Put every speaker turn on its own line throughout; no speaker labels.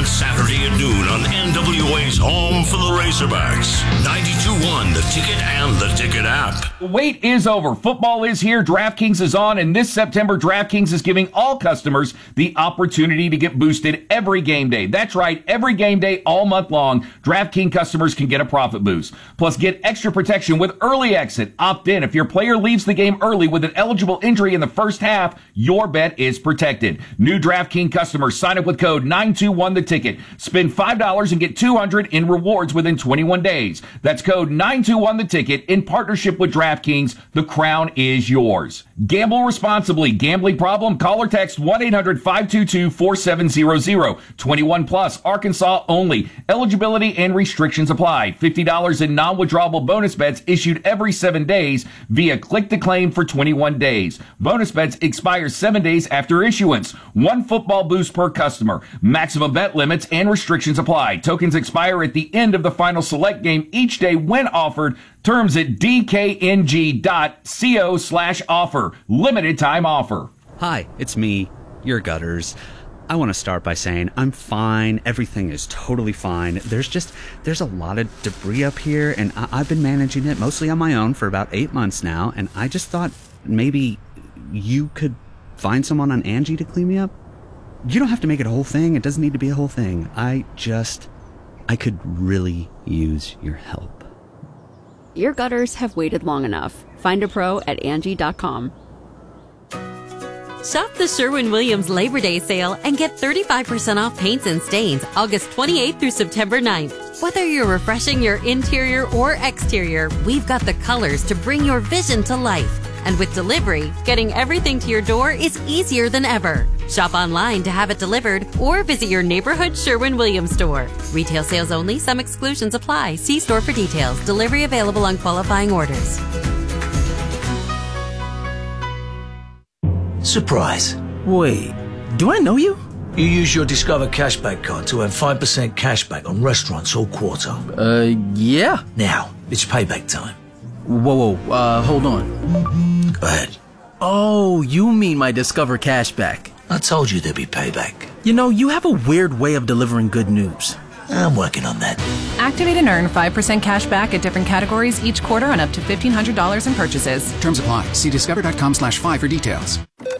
on Saturday at noon on NWA's home for the Razorbacks. 92.1 The Ticket and the Ticket app.
The wait is over. Football is here. DraftKings is on. And this September, DraftKings is giving all customers the opportunity to get boosted every game day. That's right. Every game day all month long, DraftKings customers can get a profit boost. Plus, get extra protection with early exit. Opt in. If your player leaves the game early with an eligible injury in the first half, your bet is protected. New DraftKings customers sign up with code 921THETICKET. Spend $5 and get $200 in rewards within 21 days. That's code 921THETICKET in partnership with DraftKings. The crown is yours. Gamble responsibly. Gambling problem? Call or text 1-800-522-4700. 21 plus. Arkansas only. Eligibility and restrictions apply. $50 in non-withdrawable bonus bets issued every 7 days via click to claim for 21 days. Bonus bets expire 7 days after issuance. One football boost per customer. Maximum bet limits and restrictions apply. Tokens expire at the end of the final select game each day when offered. Terms at dkng.co/offer. Limited time offer.
Hi, it's me, your Gutters. I want to start by saying I'm fine. Everything is totally fine. There's a lot of debris up here, and I've been managing it mostly on my own for about 8 months now, and I just thought maybe you could find someone on Angie to clean me up. You don't have to make it a whole thing. It doesn't need to be a whole thing. I could really use your help.
Your gutters have waited long enough. Find a pro at Angie.com.
Shop the Sherwin-Williams Labor Day sale and get 35% off paints and stains August 28th through September 9th. Whether you're refreshing your interior or exterior, we've got the colors to bring your vision to life. And with delivery, getting everything to your door is easier than ever. Shop online to have it delivered or visit your neighborhood Sherwin-Williams store. Retail sales only. Some exclusions apply. See store for details. Delivery available on qualifying orders.
Surprise.
Wait, do I know you?
You use your Discover Cashback card to earn 5% cashback on restaurants all quarter.
Yeah.
Now, it's payback time.
Whoa, hold on.
Go ahead.
Oh, you mean my Discover Cashback.
I told you there'd be payback.
You know, you have a weird way of delivering good news.
I'm working on that.
Activate and earn 5% cash back at different categories each quarter on up to $1,500 in purchases.
Terms apply. See discover.com/5 for details.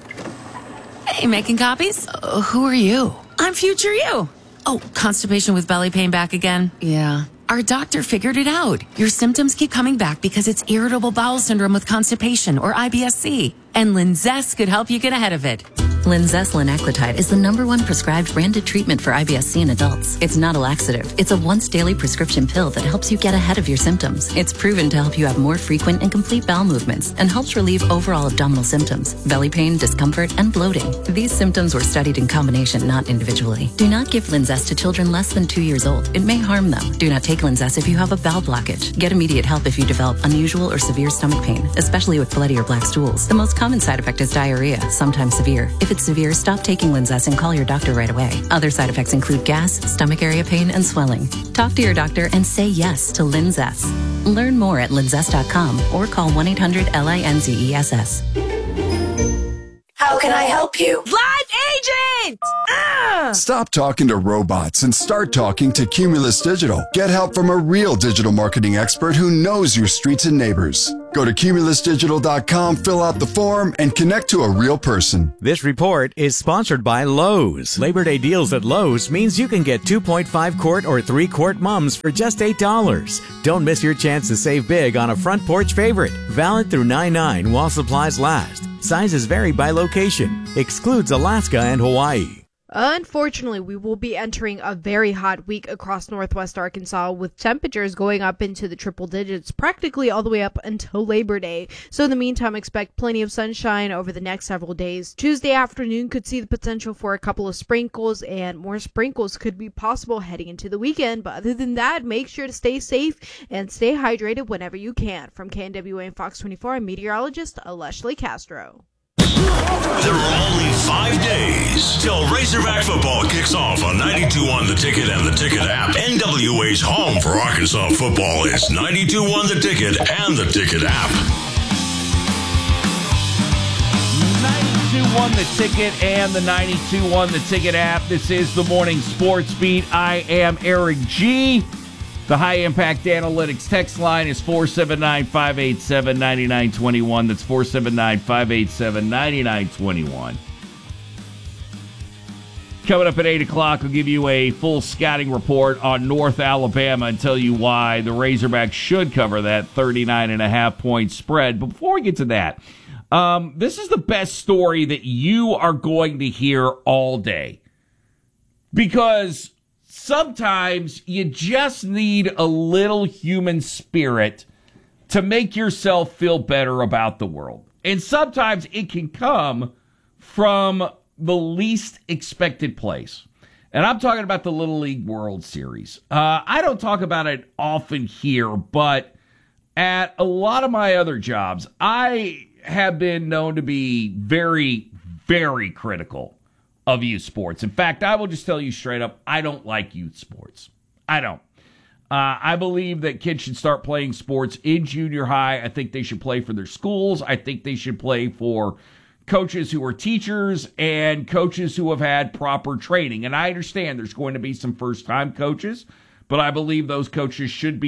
Hey, making copies? Who are you? I'm future you. Oh, constipation with belly pain back again? Yeah. Our doctor figured it out. Your symptoms keep coming back because it's irritable bowel syndrome with constipation, or IBS-C. And Linzess could help you get ahead of it.
Linzess linaclotide is the #1 prescribed branded treatment for IBS-C in adults. It's not a laxative. It's a once-daily prescription pill that helps you get ahead of your symptoms. It's proven to help you have more frequent and complete bowel movements and helps relieve overall abdominal symptoms, belly pain, discomfort, and bloating. These symptoms were studied in combination, not individually. Do not give Linzess to children less than 2 years old. It may harm them. Do not take Linzess if you have a bowel blockage. Get immediate help if you develop unusual or severe stomach pain, especially with bloody or black stools. The most common side effect is diarrhea, sometimes severe. If it's severe, stop taking Linzess and call your doctor right away. Other side effects include gas, stomach area pain, and swelling. Talk to your doctor and say yes to Linzess. Learn more at linzess.com or call 1-800-LINZESS.
How can I help you?
Live agent!
Stop talking to robots and start talking to Cumulus Digital. Get help from a real digital marketing expert who knows your streets and neighbors. Go to cumulusdigital.com, fill out the form, and connect to a real person.
This report is sponsored by Lowe's. Labor Day deals at Lowe's means you can get 2.5 quart or 3 quart mums for just $8. Don't miss your chance to save big on a front porch favorite. Valid through 9/9 while supplies last. Sizes vary by location. Excludes Alaska and Hawaii.
Unfortunately, we will be entering a very hot week across northwest Arkansas with temperatures going up into the triple digits practically all the way up until Labor Day. So in the meantime, expect plenty of sunshine over the next several days. Tuesday afternoon could see the potential for a couple of sprinkles, and more sprinkles could be possible heading into the weekend. But other than that, make sure to stay safe and stay hydrated whenever you can. From KNWA and Fox 24, I'm meteorologist Leslie Castro.
There are only 5 days till Razorback football kicks off on 92.1 The Ticket and the Ticket app. NWA's home for Arkansas football is 92.1 The Ticket and the Ticket app.
92.1 The Ticket and the 92.1 The Ticket app. This is the Morning Sports Beat. I am Eric G. The High Impact Analytics text line is 479-587-9921. That's 479-587-9921. Coming up at 8 o'clock, we'll give you a full scouting report on North Alabama and tell you why the Razorbacks should cover that 39.5-point spread. But before we get to that, this is the best story that you are going to hear all day. Because sometimes you just need a little human spirit to make yourself feel better about the world. And sometimes it can come from the least expected place. And I'm talking about the Little League World Series. I don't talk about it often here, but at a lot of my other jobs, I have been known to be very, very critical of youth sports. In fact, I will just tell you straight up, I don't like youth sports. I don't. I believe that kids should start playing sports in junior high. I think they should play for their schools. I think they should play for coaches who are teachers and coaches who have had proper training. And I understand there's going to be some first-time coaches, but I believe those coaches should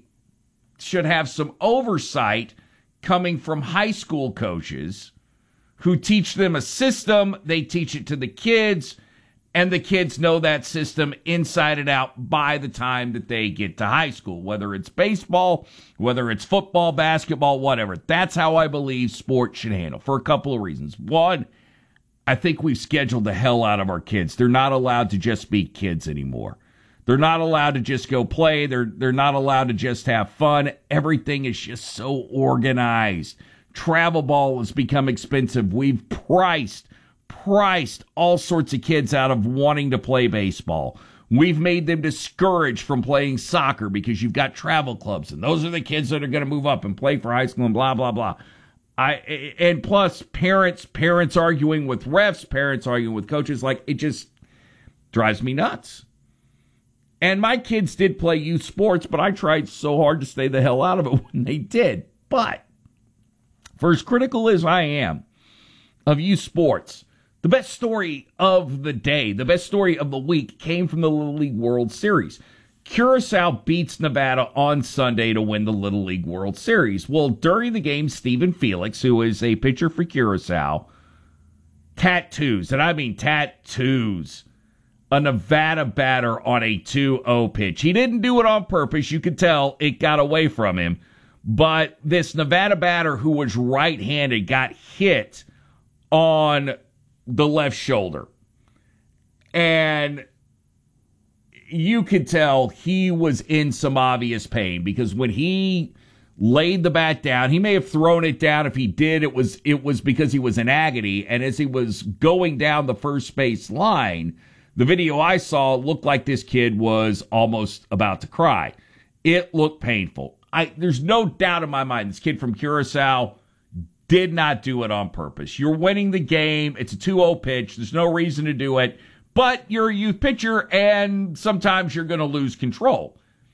have some oversight coming from high school coaches who teach them a system, they teach it to the kids, and the kids know that system inside and out by the time that they get to high school, whether it's baseball, whether it's football, basketball, whatever. That's how I believe sports should handle, for a couple of reasons. One, I think we've scheduled the hell out of our kids. They're not allowed to just be kids anymore. They're not allowed to just go play. They're not allowed to just have fun. Everything is just so organized. Travel ball has become expensive. We've priced all sorts of kids out of wanting to play baseball. We've made them discouraged from playing soccer because you've got travel clubs, and those are the kids that are going to move up and play for high school and blah, blah, blah. And plus, parents arguing with refs, parents arguing with coaches, like, it just drives me nuts. And my kids did play youth sports, but I tried so hard to stay the hell out of it when they did. But for as critical as I am of youth sports, the best story of the day, the best story of the week came from the Little League World Series. Curacao beats Nevada on Sunday to win the Little League World Series. Well, during the game, Stephen Felix, who is a pitcher for Curacao, tattoos, and I mean tattoos, a Nevada batter on a 2-0 pitch. He didn't do it on purpose. You could tell it got away from him. But this Nevada batter who was right-handed got hit on the left shoulder. And you could tell he was in some obvious pain because when he laid the bat down, he may have thrown it down. If he did, it was because he was in agony. And as he was going down the first base line, the video I saw looked like this kid was almost about to cry. It looked painful. There's no doubt in my mind this kid from Curacao did not do it on purpose. You're winning the game. It's a 2-0 pitch. There's no reason to do it. But you're a youth pitcher, and sometimes you're going to lose control.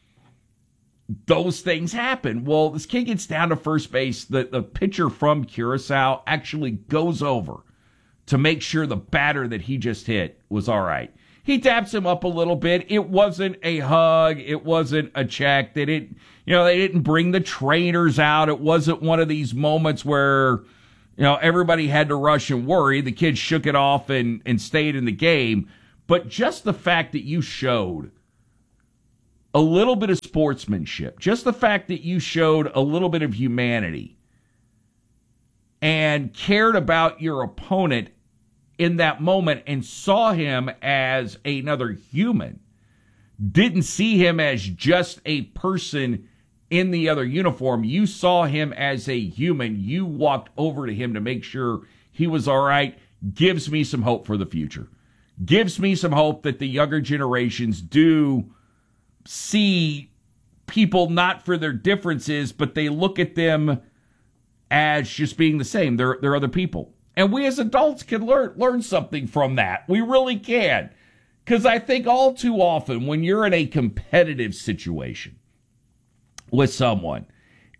Those things happen. Well, this kid gets down to first base. The pitcher from Curacao actually goes over to make sure the batter that he just hit was all right. He taps him up a little bit. It wasn't a hug. It wasn't a check. They didn't bring the trainers out. It wasn't one of these moments where, everybody had to rush and worry. The kid shook it off and stayed in the game. But just the fact that you showed a little bit of sportsmanship, just the fact that you showed a little bit of humanity and cared about your opponent in that moment and saw him as another human, didn't see him as just a person in the other uniform. You saw him as a human. You walked over to him to make sure he was all right. Gives me some hope for the future. Gives me some hope that the younger generations do see people not for their differences, but they look at them as just being the same. They're other people. And we as adults can learn something from that. We really can. Because I think all too often when you're in a competitive situation with someone,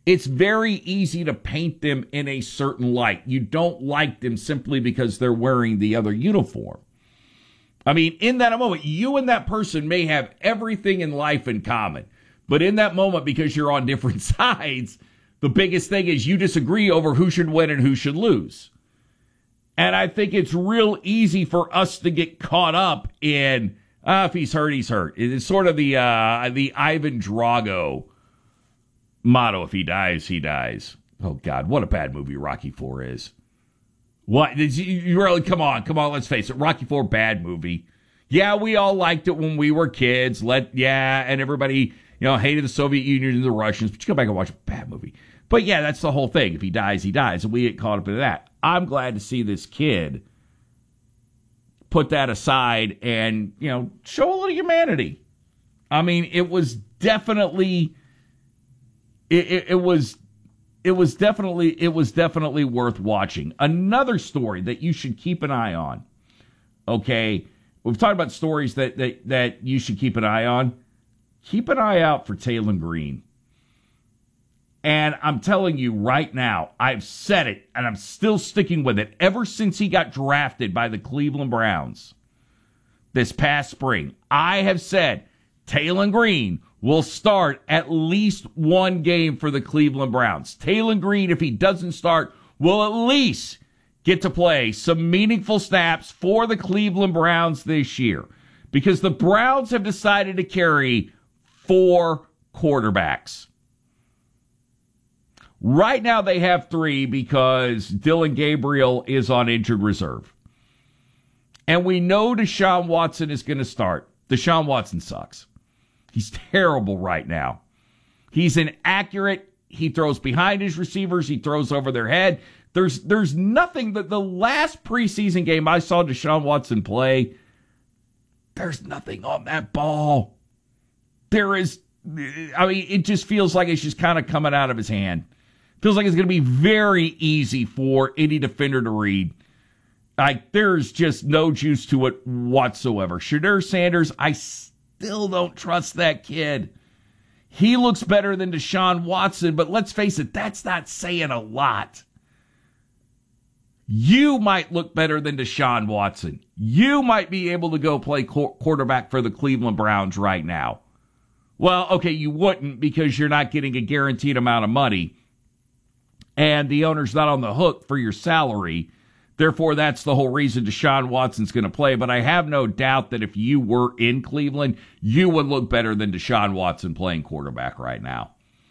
it's very easy to paint them in a certain light. You don't like them simply because they're wearing the other uniform. I mean, in that moment, you and that person may have everything in life in common. But in that moment, because you're on different sides, the biggest thing is you disagree over who should win and who should lose. And I think it's real easy for us to get caught up in, if he's hurt, he's hurt. It's sort of the Ivan Drago motto: if he dies, he dies. Oh, God, what a bad movie Rocky IV is. What? You really, come on, let's face it. Rocky IV, bad movie. Yeah, we all liked it when we were kids. And everybody, hated the Soviet Union and the Russians. But you go back and watch a bad movie. But yeah, that's the whole thing. If he dies, he dies. And we get caught up in that. I'm glad to see this kid put that aside and, show a little humanity. I mean, it was definitely... It was definitely worth watching. Another story that you should keep an eye on. Okay, we've talked about stories that you should keep an eye on. Keep an eye out for Taylen Green. And I'm telling you right now, I've said it, and I'm still sticking with it. Ever since he got drafted by the Cleveland Browns this past spring, I have said Taylen Green will start at least one game for the Cleveland Browns. Taylen Green, if he doesn't start, will at least get to play some meaningful snaps for the Cleveland Browns this year, because the Browns have decided to carry 4 quarterbacks. Right now they have 3 because Dylan Gabriel is on injured reserve. And we know Deshaun Watson is going to start. Deshaun Watson sucks. He's terrible right now. He's inaccurate. He throws behind his receivers. He throws over their head. There's nothing that the last preseason game I saw Deshaun Watson play, there's nothing on that ball. It just feels like it's just kind of coming out of his hand. Feels like it's going to be very easy for any defender to read. There's just no juice to it whatsoever. Shedeur Sanders, I still don't trust that kid. He looks better than Deshaun Watson, but let's face it, that's not saying a lot. You might look better than Deshaun Watson. You might be able to go play quarterback for the Cleveland Browns right now. Well, okay, you wouldn't because you're not getting a guaranteed amount of money, and the owner's not on the hook for your salary. Therefore, that's the whole reason Deshaun Watson's going to play. But I have no doubt that if you were in Cleveland, you would look better than Deshaun Watson playing quarterback right now.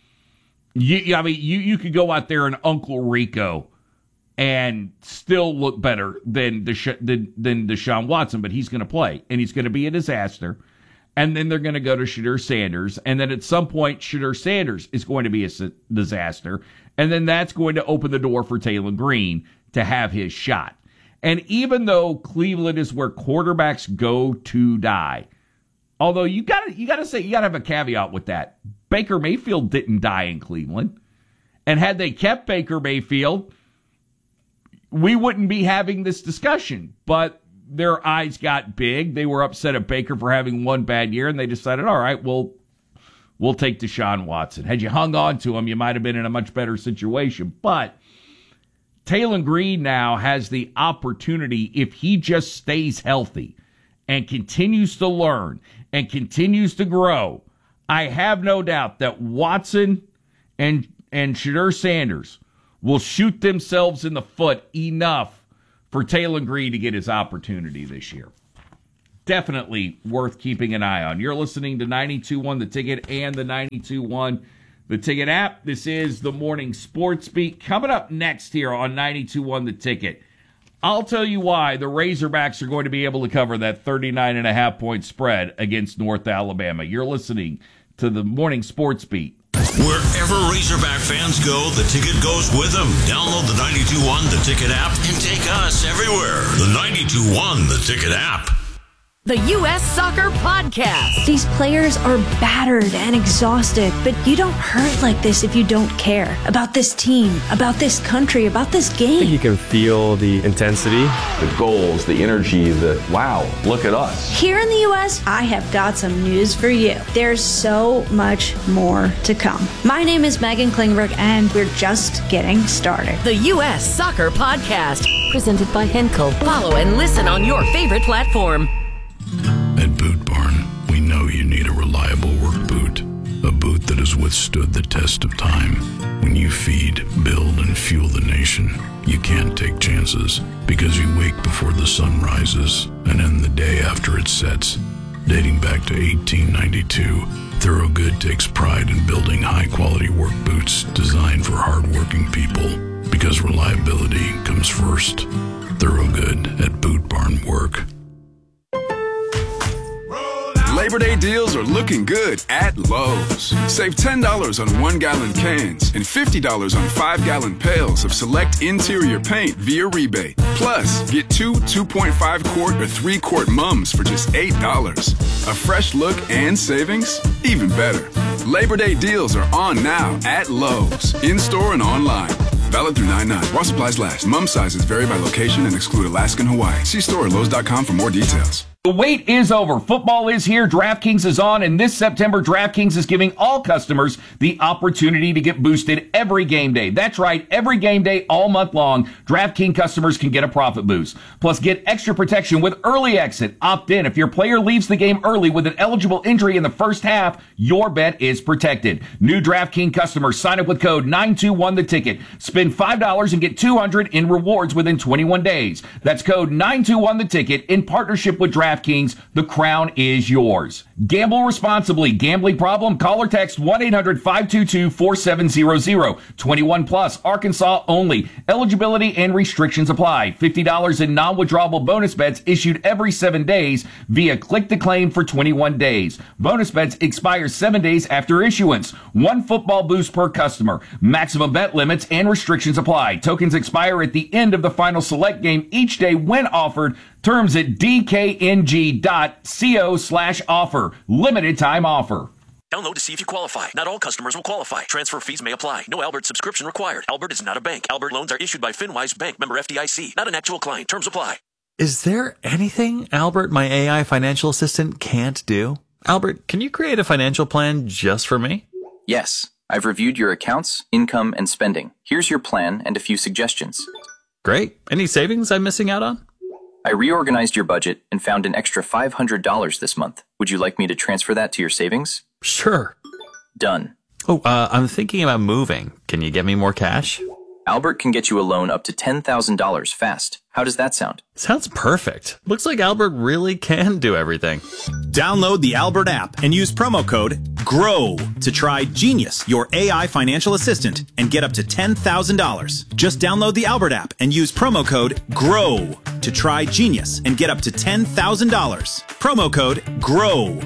You could go out there and Uncle Rico and still look better than Deshaun Watson, but he's going to play, and he's going to be a disaster. And then they're going to go to Shedeur Sanders, and then at some point, Shedeur Sanders is going to be a disaster, and then that's going to open the door for Taylen Green to have his shot. And even though Cleveland is where quarterbacks go to die, although you gotta have a caveat with that. Baker Mayfield didn't die in Cleveland, and had they kept Baker Mayfield, we wouldn't be having this discussion. But their eyes got big. They were upset at Baker for having one bad year, and they decided, all right, we'll take Deshaun Watson. Had you hung on to him, you might have been in a much better situation. But Taylen Green now has the opportunity, if he just stays healthy and continues to learn and continues to grow, I have no doubt that Watson and Shedeur Sanders will shoot themselves in the foot enough for Taylen Green to get his opportunity this year. Definitely worth keeping an eye on. You're listening to 92.1 The Ticket and the 92.1 The Ticket app. This is the Morning Sports Beat. Coming up next here on 92.1 The Ticket, I'll tell you why the Razorbacks are going to be able to cover that 39.5-point spread against North Alabama. You're listening to the Morning Sports Beat.
Wherever Razorback fans go, The Ticket goes with them. Download the 92.1 The Ticket app and take us everywhere. The 92.1 The Ticket app.
The U.S. Soccer Podcast.
These players are battered and exhausted, but you don't hurt like this if you don't care about this team, about this country, about this game.
I think you can feel the intensity,
the goals, the energy, the wow, look at us.
Here in the U.S., I have got some news for you. There's so much more to come. My name is Megan Klingberg, and we're just getting started.
The U.S. Soccer Podcast, presented by Henkel. Follow and listen on your favorite platform.
At Boot Barn, we know you need a reliable work boot. A boot that has withstood the test of time. When you feed, build, and fuel the nation, you can't take chances because you wake before the sun rises and end the day after it sets. Dating back to 1892, Thorogood takes pride in building high-quality work boots designed for hard-working people because reliability comes first. Thorogood at Boot Barn Work.
Labor Day deals are looking good at Lowe's. Save $10 on 1-gallon cans and $50 on 5-gallon pails of select interior paint via rebate. Plus, get 2 2.5-quart or 3-quart mums for just $8. A fresh look and savings? Even better. Labor Day deals are on now at Lowe's, in-store and online. Valid through 9/9. While supplies last. Mum sizes vary by location and exclude Alaska and Hawaii. See store at Lowe's.com for more details.
The wait is over. Football is here. DraftKings is on. And this September, DraftKings is giving all customers the opportunity to get boosted every game day. That's right. Every game day all month long, DraftKings customers can get a profit boost. Plus, get extra protection with early exit. Opt in. If your player leaves the game early with an eligible injury in the first half, your bet is protected. New DraftKings customers sign up with code 921THETICKET. Spend $5 and get $200 in rewards within 21 days. That's code 921THETICKET in partnership with DraftKings. The crown is yours. Gamble responsibly. Gambling problem? Call or text 1-800-522-4700. 21 plus. Arkansas only. Eligibility and restrictions apply. $50 in non-withdrawable bonus bets issued every 7 days via click to claim for 21 days. Bonus bets expire 7 days after issuance. 1 football boost per customer. Maximum bet limits and restrictions apply. Tokens expire at the end of the final select game each day when offered. Terms at dkng.co/offer. Limited time offer.
Download to see if you qualify. Not all customers will qualify. Transfer fees may apply. No Albert subscription required. Albert is not a bank. Albert loans are issued by FinWise Bank, member FDIC. Not an actual client. Terms apply.
Is there anything Albert, my AI financial assistant, can't do? Albert, can you create a financial plan just for me?
Yes. I've reviewed your accounts, income, and spending. Here's your plan and a few suggestions.
Great. Any savings I'm missing out on?
I reorganized your budget and found an extra $500 this month. Would you like me to transfer that to your savings?
Sure.
Done.
Oh, I'm thinking about moving. Can you get me more cash?
Albert can get you a loan up to $10,000 fast. How does that sound?
Sounds perfect. Looks like Albert really can do everything.
Download the Albert app and use promo code GROW to try Genius, your AI financial assistant, and get up to $10,000. Just download the Albert app and use promo code GROW to try Genius and get up to $10,000. Promo code GROW.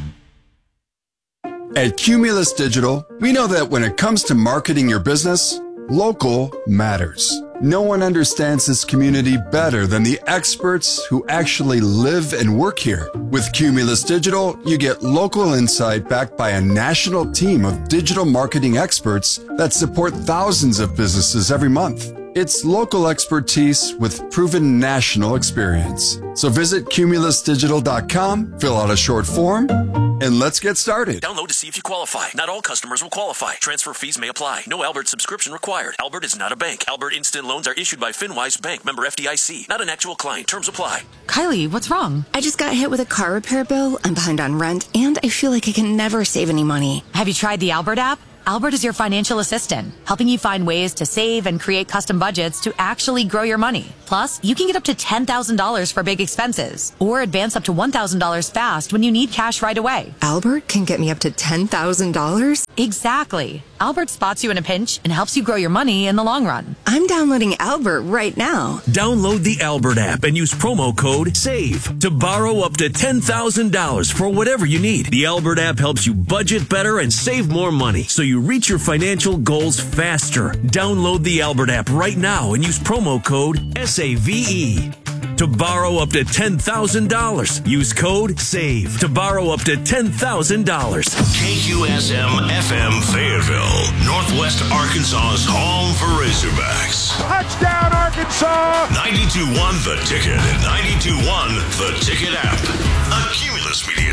At Cumulus Digital, we know that when it comes to marketing your business, local matters. No one understands this community better than the experts who actually live and work here. With Cumulus Digital, you get local insight backed by a national team of digital marketing experts that support thousands of businesses every month. It's local expertise with proven national experience. So visit cumulusdigital.com, fill out a short form, and let's get started.
Download to see if you qualify. Not all customers will qualify. Transfer fees may apply. No Albert subscription required. Albert is not a bank. Albert Instant Loans are issued by FinWise Bank, member FDIC. Not an actual client. Terms apply.
Kylie, what's wrong?
I just got hit with a car repair bill. I'm behind on rent, and I feel like I can never save any money.
Have you tried the Albert app? Albert is your financial assistant, helping you find ways to save and create custom budgets to actually grow your money. Plus, you can get up to $10,000 for big expenses or advance up to $1,000 fast when you need cash right away.
Albert can get me up to $10,000?
Exactly. Albert spots you in a pinch and helps you grow your money in the long run.
I'm downloading Albert right now.
Download the Albert app and use promo code SAVE to borrow up to $10,000 for whatever you need. The Albert app helps you budget better and save more money so you reach your financial goals faster. Download the Albert app right now and use promo code SAVE.
to borrow up to $10,000. Use code SAVE to borrow up to $10,000.
KQSM-FM Fayetteville, Northwest Arkansas's home for Razorbacks.
Touchdown, Arkansas!
92.1 The Ticket and 92.1 The Ticket app. A Cumulus Media